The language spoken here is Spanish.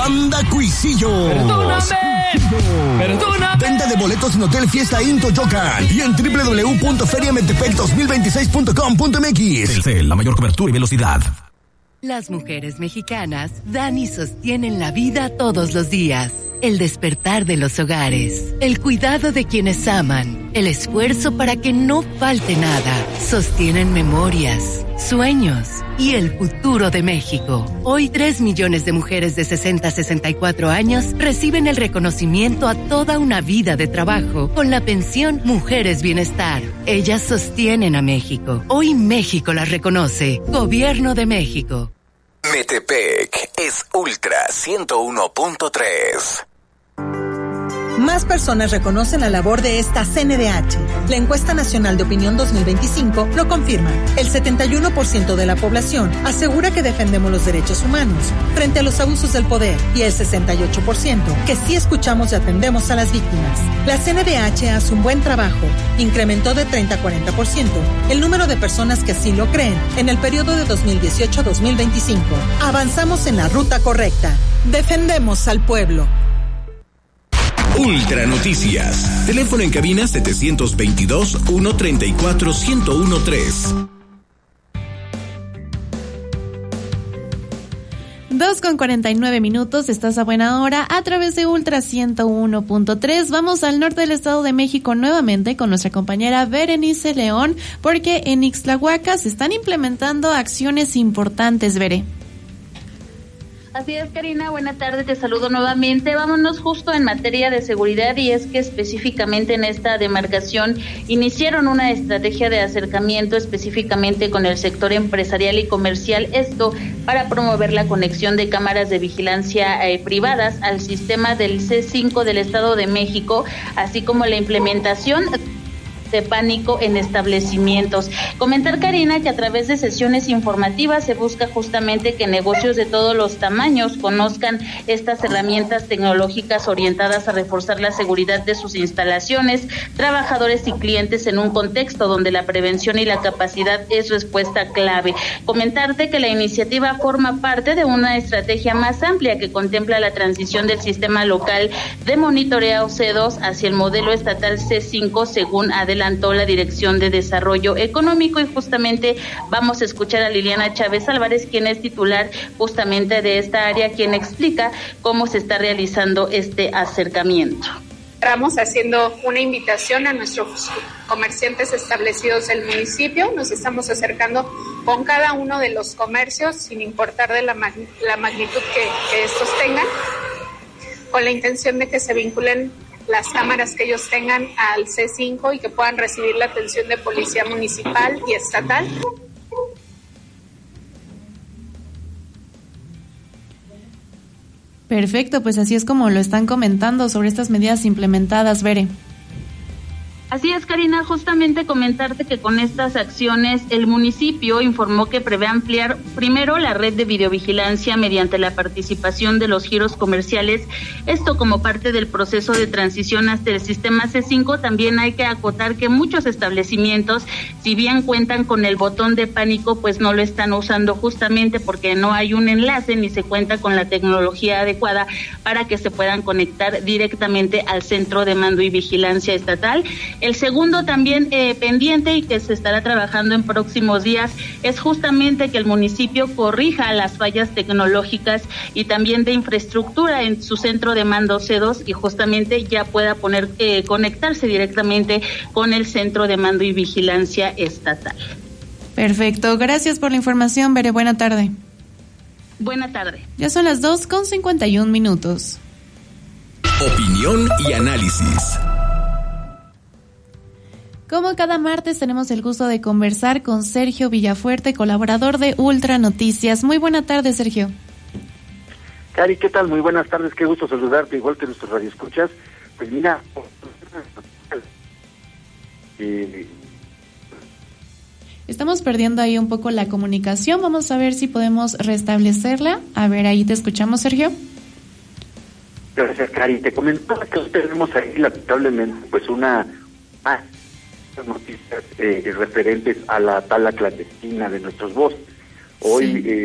Banda Cuisillos. Perdóname. Venta de boletos en Hotel Fiesta In Toyocan y en www.feriametepec2026.com.mx. Telcel, la mayor cobertura y velocidad. Las mujeres mexicanas dan y sostienen la vida todos los días. El despertar de los hogares, el cuidado de quienes aman, el esfuerzo para que no falte nada. Sostienen memorias, sueños y el futuro de México. Hoy 3 millones de mujeres de 60 a 64 años reciben el reconocimiento a toda una vida de trabajo con la pensión Mujeres Bienestar. Ellas sostienen a México. Hoy México las reconoce. Gobierno de México. Metepec es Ultra 101.3. Más personas reconocen la labor de esta CNDH. La encuesta nacional de opinión 2025 lo confirma. El 71% de la población asegura que defendemos los derechos humanos frente a los abusos del poder y el 68% que sí escuchamos y atendemos a las víctimas. La CNDH hace un buen trabajo. Incrementó de 30 a 40% el número de personas que así lo creen en el periodo de 2018 a 2025. Avanzamos en la ruta correcta. Defendemos al pueblo. Ultra Noticias. Teléfono en cabina 722-134-1013. 2:49, estás a buena hora a través de Ultra 101.3. Vamos al norte del Estado de México nuevamente con nuestra compañera Berenice León, porque en Ixtlahuaca se están implementando acciones importantes, Bere. Así es, Karina, buena tarde, te saludo nuevamente. Vámonos justo en materia de seguridad, y es que específicamente en esta demarcación iniciaron una estrategia de acercamiento específicamente con el sector empresarial y comercial, esto para promover la conexión de cámaras de vigilancia privadas al sistema del C5 del Estado de México, así como la implementación de pánico en establecimientos. Comentar, Karina, que a través de sesiones informativas se busca justamente que negocios de todos los tamaños conozcan estas herramientas tecnológicas orientadas a reforzar la seguridad de sus instalaciones, trabajadores y clientes en un contexto donde la prevención y la capacidad es respuesta clave. Comentarte que la iniciativa forma parte de una estrategia más amplia que contempla la transición del sistema local de monitoreo C2 hacia el modelo estatal C5, según adelantó la Dirección de Desarrollo Económico, y justamente vamos a escuchar a Liliana Chávez Álvarez, quien es titular justamente de esta área, quien explica cómo se está realizando este acercamiento. Estamos haciendo una invitación a nuestros comerciantes establecidos del municipio. Nos estamos acercando con cada uno de los comercios, sin importar de la magnitud que estos tengan, con la intención de que se vinculen las cámaras que ellos tengan al C5 y que puedan recibir la atención de policía municipal y estatal. Perfecto, pues así es como lo están comentando sobre estas medidas implementadas, Bere. Así es, Karina, justamente comentarte que con estas acciones el municipio informó que prevé ampliar primero la red de videovigilancia mediante la participación de los giros comerciales, esto como parte del proceso de transición hasta el sistema C5. También hay que acotar que muchos establecimientos, si bien cuentan con el botón de pánico, pues no lo están usando justamente porque no hay un enlace ni se cuenta con la tecnología adecuada para que se puedan conectar directamente al centro de mando y vigilancia estatal. El segundo también pendiente y que se estará trabajando en próximos días es justamente que el municipio corrija las fallas tecnológicas y también de infraestructura en su centro de mando C2 y justamente ya pueda conectarse directamente con el centro de mando y vigilancia estatal. Perfecto, gracias por la información, Bere, buena tarde. Buena tarde. Ya son las 2:51. Opinión y análisis. Como cada martes tenemos el gusto de conversar con Sergio Villafuerte, colaborador de Ultra Noticias. Muy buena tarde, Sergio. Cari, ¿qué tal? Muy buenas tardes, qué gusto saludarte, igual que nuestros radioescuchas. Pues mira, estamos perdiendo ahí un poco la comunicación, vamos a ver si podemos restablecerla. A ver, ahí te escuchamos, Sergio. Gracias, Cari. Te comentaba que hoy tenemos ahí, lamentablemente, pues una noticias referentes a la tala clandestina de nuestros bosques. Hoy